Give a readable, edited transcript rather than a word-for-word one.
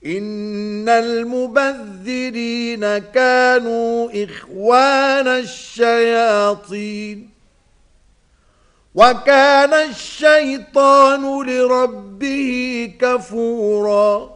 إن المبذرين كانوا إخوان الشياطين وكان الشيطان لربه كفورا